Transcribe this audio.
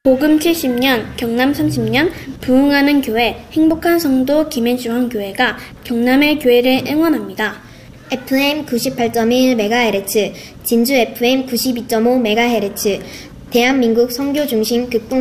복음 70년, 경남 30년, 부흥하는 교회, 행복한 성도 김해중앙교회가 경남의 교회를 응원합니다. FM 98.1MHz, 진주 FM 92.5MHz, 대한민국 선교 중심 극동